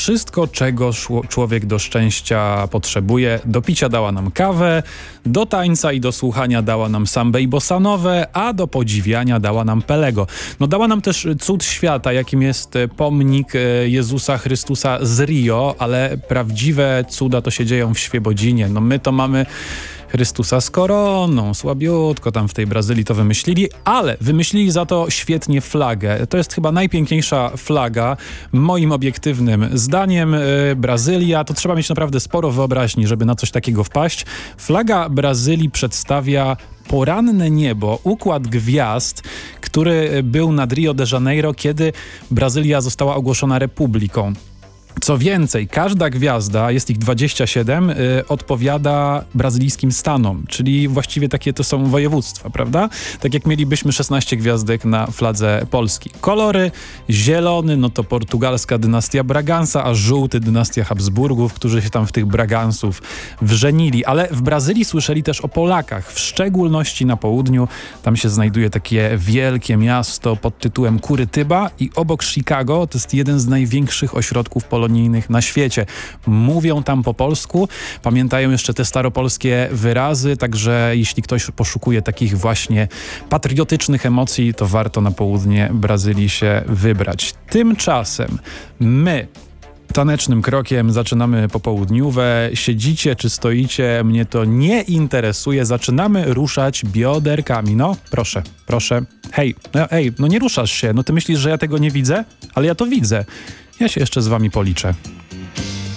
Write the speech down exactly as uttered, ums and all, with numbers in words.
wszystko, czego człowiek do szczęścia potrzebuje. Do picia dała nam kawę, do tańca i do słuchania dała nam sambę i bossanowe, a do podziwiania dała nam Pelego. No dała nam też cud świata, jakim jest pomnik Jezusa Chrystusa z Rio, ale prawdziwe cuda to się dzieją w Świebodzinie. No my to mamy Chrystusa z koroną, słabiutko tam w tej Brazylii to wymyślili, ale wymyślili za to świetnie flagę. To jest chyba najpiękniejsza flaga, moim obiektywnym zdaniem. Brazylia, to trzeba mieć naprawdę sporo wyobraźni, żeby na coś takiego wpaść. Flaga Brazylii przedstawia poranne niebo, układ gwiazd, który był nad Rio de Janeiro, kiedy Brazylia została ogłoszona republiką. Co więcej, każda gwiazda, jest ich dwadzieścia siedem, y, odpowiada brazylijskim stanom, czyli właściwie takie to są województwa, prawda? Tak jak mielibyśmy szesnaście gwiazdek na fladze Polski. Kolory: zielony, no to portugalska dynastia Braganza, a żółty dynastia Habsburgów, którzy się tam w tych Bragansów wrzenili. Ale w Brazylii słyszeli też o Polakach, w szczególności na południu. Tam się znajduje takie wielkie miasto pod tytułem Kurytyba i obok Chicago to jest jeden z największych ośrodków polonijnych na świecie. Mówią tam po polsku, pamiętają jeszcze te staropolskie wyrazy, także jeśli ktoś poszukuje takich właśnie patriotycznych emocji, to warto na południe Brazylii się wybrać. Tymczasem my tanecznym krokiem zaczynamy popołudniówę. Siedzicie czy stoicie, mnie to nie interesuje. Zaczynamy ruszać bioderkami. No, proszę, proszę. Hej, no, ej, no nie ruszasz się. No ty myślisz, że ja tego nie widzę? Ale ja to widzę. Ja się jeszcze z wami policzę.